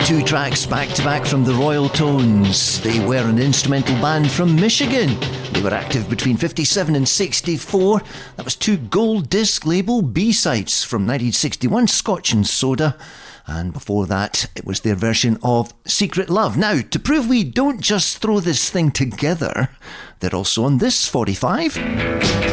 Two tracks back to back from the Royal Tones. They were an instrumental band from Michigan. They were active between 57 and 64. That was two gold disc label B-sides from 1961, Scotch and Soda. And before that, it was their version of Secret Love. Now, to prove we don't just throw this thing together, they're also on this 45.